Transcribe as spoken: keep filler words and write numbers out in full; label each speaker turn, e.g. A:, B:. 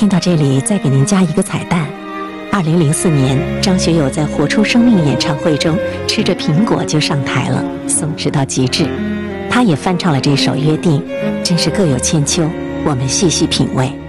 A: 听到这里，再给您加一个彩蛋。二零零四年，张学友在《活出生命》演唱会中吃着苹果就上台了，松弛到极致。他也翻唱了这首《约定》，真是各有千秋，我们细细品味。